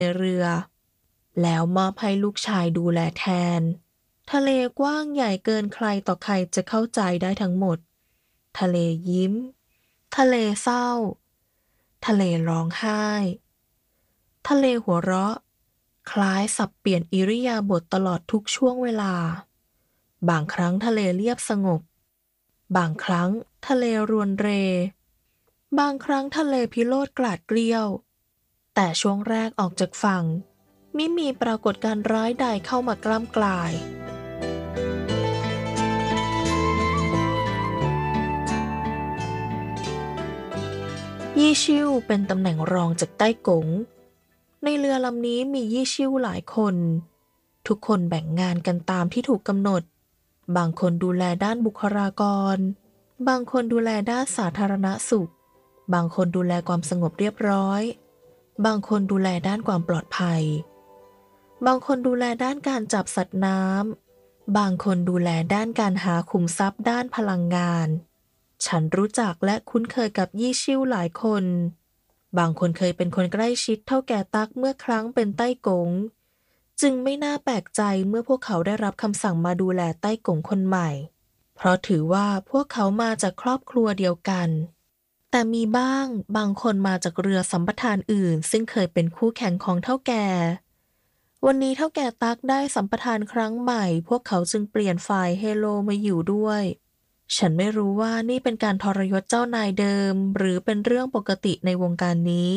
เรือแล้วมอบให้ลูกชายดูแลแทนทะเลกว้างใหญ่เกินใครต่อใครจะเข้าใจได้ทั้งหมดทะเลยิ้มทะเลเศร้าทะเลร้องไห้ทะเลหัวเราะคล้ายสับเปลี่ยนอิริยาบถตลอดทุกช่วงเวลาบางครั้งทะเลเรียบสงบบางครั้งทะเลรวนเรบางครั้งทะเลพิโรธกลาดเกลี้ยวแต่ช่วงแรกออกจากฝั่งมิมีปรากฏการณ์ร้ายใดเข้ามากล้ำกลายยี่ชิ่วเป็นตำแหน่งรองจากใต้กงในเรือลำนี้มียี่ชิ่วหลายคนทุกคนแบ่งงานกันตามที่ถูกกำหนดบางคนดูแลด้านบุคลากรบางคนดูแลด้านสาธารณสุขบางคนดูแลความสงบเรียบร้อยบางคนดูแลด้านความปลอดภัยบางคนดูแลด้านการจับสัตว์น้ำบางคนดูแลด้านการหาขุมทรัพย์ด้านพลังงานฉันรู้จักและคุ้นเคยกับยี่ชิ่วหลายคนบางคนเคยเป็นคนใกล้ชิดเท่าแก่ตักเมื่อครั้งเป็นใต้กงจึงไม่น่าแปลกใจเมื่อพวกเขาได้รับคำสั่งมาดูแลใต้กงคนใหม่เพราะถือว่าพวกเขามาจากครอบครัวเดียวกันแต่มีบางคนมาจากเรือสัมปทานอื่นซึ่งเคยเป็นคู่แข่งของเท่าแก่วันนี้เท่าแก่ตักได้สัมปทานครั้งใหม่พวกเขาจึงเปลี่ยนฝ่ายเฮโลมาอยู่ด้วยฉันไม่รู้ว่านี่เป็นการทรยศเจ้านายเดิมหรือเป็นเรื่องปกติในวงการนี้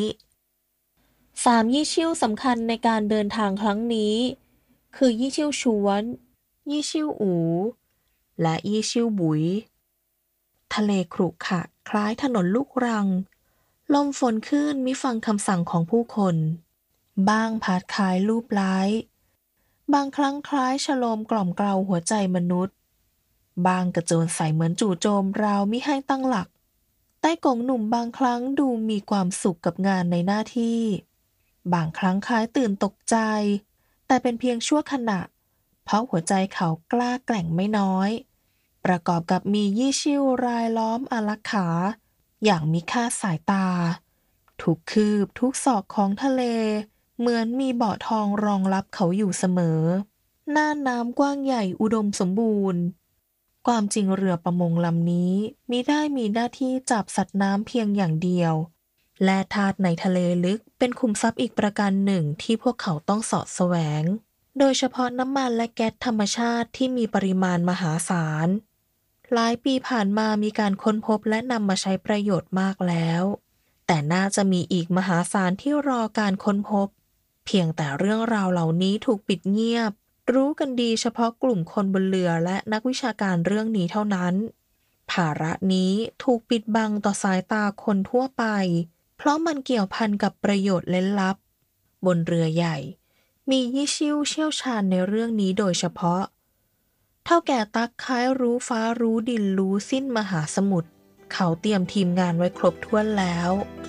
3ยี่ชิ่วสำคัญในการเดินทางครั้งนี้คือยี่ชิ่วชวนยี่ชิ่วอูและยี่ชิ่วบุ๋ยทะเลขรุขระคล้ายถนนลูกรังลมฝนคลื่นมิฟังคำสั่งของผู้คนบ้างพัดคล้ายลูบไล้บางครั้งคล้ายฉโลมกล่อมเกลาหัวใจมนุษย์บางกระโจนใส่เหมือนจู่โจมราวมิให้ตั้งหลักใต้กงหนุ่มบางครั้งดูมีความสุขกับงานในหน้าที่บางครั้งคล้ายตื่นตกใจแต่เป็นเพียงชั่วขณะเพราะหัวใจเขากล้าแกร่งไม่น้อยประกอบกับมียี่ชิ่วรายล้อมอารักขาอย่างมิคาดสายตาทุกคืบทุกศอกของทะเลเหมือนมีเบาะทองรองรับเขาอยู่เสมอน่านน้ำกว้างใหญ่อุดมสมบูรณ์ความจริงเรือประมงลำนี้มิได้มีหน้าที่จับสัตว์น้ำเพียงอย่างเดียวและธาตุในทะเลลึกเป็นขุมทรัพย์อีกประการหนึ่งที่พวกเขาต้องเสาะแสวงโดยเฉพาะน้ำมันและแก๊สธรรมชาติที่มีปริมาณมหาศาลหลายปีผ่านมามีการค้นพบและนำมาใช้ประโยชน์มากแล้วแต่น่าจะมีอีกมหาศาลที่รอการค้นพบเพียงแต่เรื่องราวเหล่านี้ถูกปิดเงียบรู้กันดีเฉพาะกลุ่มคนบนเรือและนักวิชาการเรื่องนี้เท่านั้นภาระนี้ถูกปิดบังต่อสายตาคนทั่วไปเพราะมันเกี่ยวพันกับประโยชน์เร้นลับบนเรือใหญ่มียี่ชิ่วเชี่ยวชาญในเรื่องนี้โดยเฉพาะเท่าแก่ตักคล้ายรู้ฟ้ารู้ดินรู้สิ้นมหาสมุทรเขาเตรียมทีมงานไว้ครบถ้วนแล้ว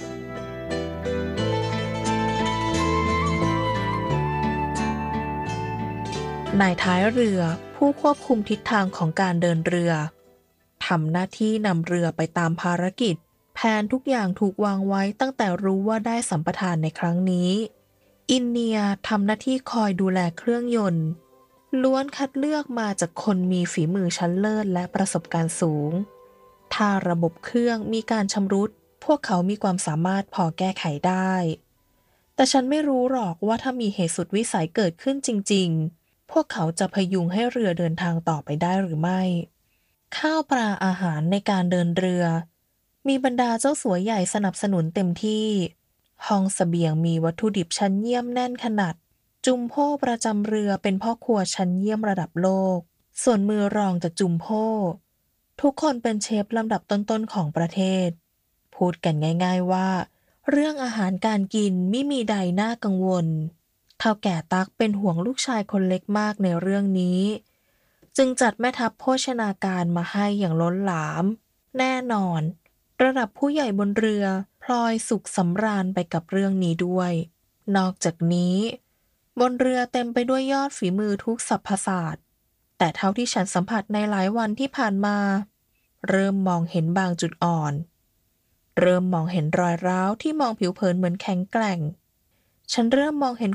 นายท้ายเรือผู้ควบคุมทิศทางของการเดินเรือทำหน้าที่นำเรือไปตามภารกิจแผนทุกอย่างถูกวางไว้ตั้งแต่รู้ว่าได้สัมปทานในครั้งนี้อินเนียทำหน้าที่คอยดูแลเครื่องยนต์ล้วนคัดเลือกมาจากคนมีฝีมือชั้นเลิศและประสบการณ์สูงถ้าระบบเครื่องมีการชำรุดพวกเขามีความสามารถพอแก้ไขได้แต่ฉันไม่รู้หรอกว่าถ้ามีเหตุสุดวิสัยเกิดขึ้นจริงๆพวกเขาจะพยุงให้เรือเดินทางต่อไปได้หรือไม่ข้าวปลาอาหารในการเดินเรือมีบรรดาเจ้าสัวใหญ่สนับสนุนเต็มที่ห้องเสบียงมีวัตถุดิบชั้นเยี่ยมแน่นขนาดจุมโพ่ประจำเรือเป็นพ่อครัวชั้นเยี่ยมระดับโลกส่วนมือรองจากจุมโพ่ทุกคนเป็นเชฟลำดับต้นๆของประเทศพูดกันง่ายๆว่าเรื่องอาหารการกินไม่มีใดน่ากังวลเฒ่าแก่ตักเป็นห่วงลูกชายคนเล็กมากในเรื่องนี้จึงจัดแม่ทัพโภชนาการมาให้อย่างล้นหลามแน่นอนระดับผู้ใหญ่บนเรือพลอยสุขสำราญไปกับเรื่องนี้ด้วยนอกจากนี้บนเรือเต็มไปด้วยยอดฝีมือทุกสรรพศาสตร์แต่เท่าที่ฉันสัมผัสในหลายวันที่ผ่านมาเริ่มมองเห็นบางจุดอ่อนเริ่มมองเห็นรอยร้าวที่มองผิวเผินเหมือนแข็งแกร่งฉันเริ่มมองเห็น